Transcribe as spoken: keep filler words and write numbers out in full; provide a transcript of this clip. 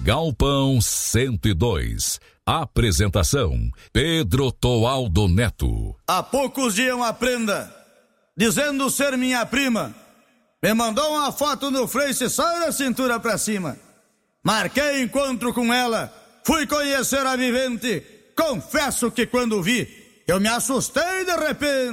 Galpão cento e dois. Apresentação: Pedro Toaldo Neto. Há poucos dias uma prenda, dizendo ser minha prima, me mandou uma foto no Face só da cintura pra cima. Marquei encontro com ela, fui conhecer a vivente. Confesso que quando vi, eu me assustei de repente.